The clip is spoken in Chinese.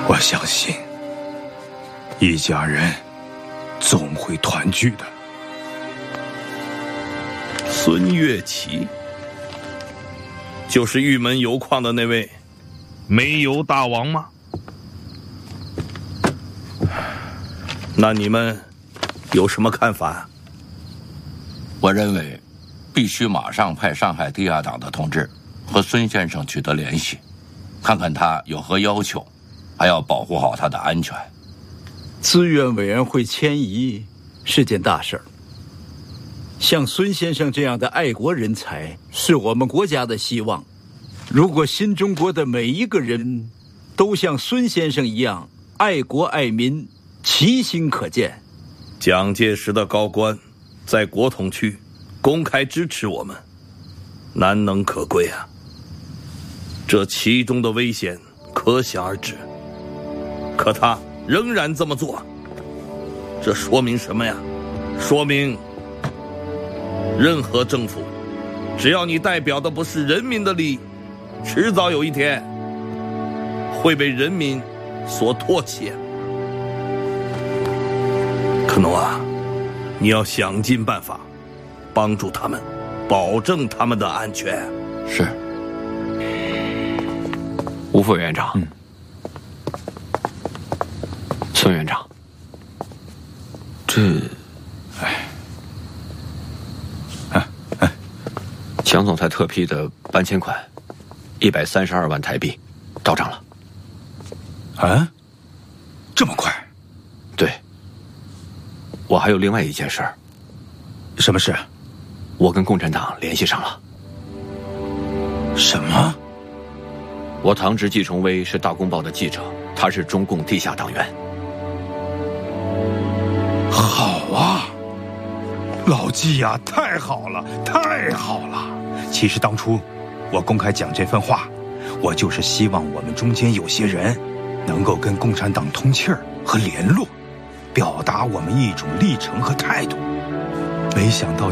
我相信一家人总会团聚的。 孙岳奇，就是玉门油矿的那位煤油大王吗？那你们有什么看法？ 我认为必须马上派上海地下党的同志和孙先生取得联系，看看他有何要求，还要保护好他的安全。 资源委员会迁移是件大事儿，像孙先生这样的爱国人才是我们国家的希望。如果新中国的每一个人都像孙先生一样爱国爱民，其心可见。 蒋介石的高官在国统区公开支持我们，难能可贵啊！这其中的危险可想而知，可他仍然这么做，这说明什么呀？说明任何政府，只要你代表的不是人民的利益，迟早有一天会被人民所唾弃。可诺啊，你要想尽办法帮助他们，保证他们的安全。 是。 吴副院长，孙院长，蒋总裁特批的搬迁款132万台币到账了。 啊，这么快？ 对。我还有另外一件事儿。 什么事？ 我跟共产党联系上了。 什么？ 我堂侄季崇威是大公报的记者，他是中共地下党员。 好啊，老季呀，太好了，太好了！其实当初我公开讲这份话，我就是希望我们中间有些人能够跟共产党通气儿和联络，表达我们一种立场和态度。没想到